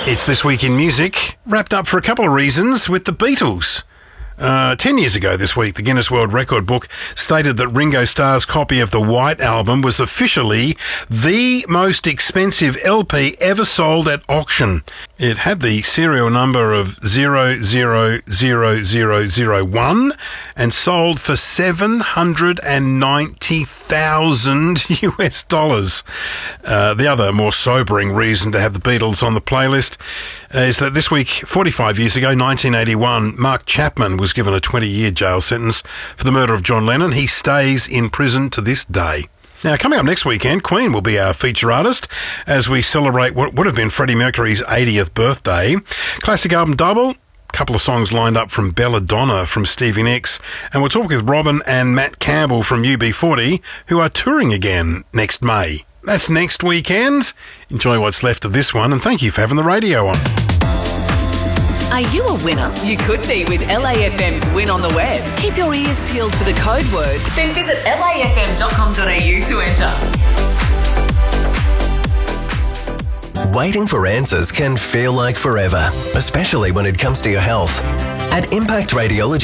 It's This Week in Music, wrapped up for a couple of reasons with the Beatles. 10 years ago this week, the Guinness World Record book stated that Ringo Starr's copy of the White Album was officially the most expensive LP ever sold at auction. It had the serial number of 000001 and sold for $790,000 US dollars. The other more sobering reason to have the Beatles on the playlist is that this week, 45 years ago, 1981, Mark Chapman was given a 20-year jail sentence for the murder of John Lennon. He stays in prison to this day. Now, coming up next weekend, Queen will be our feature artist as we celebrate what would have been Freddie Mercury's 80th birthday. Classic album double. Couple of songs lined up from Belladonna from Stevie Nicks. And we'll talk with Robin and Matt Campbell from UB40, who are touring again next May. That's next weekend. Enjoy what's left of this one, and thank you for having the radio on. Are you a winner? You could be with LAFM's Win on the Web. Keep your ears peeled for the code word. Then visit lafm.com.au to enter. Waiting for answers can feel like forever, especially when it comes to your health. At Impact Radiology,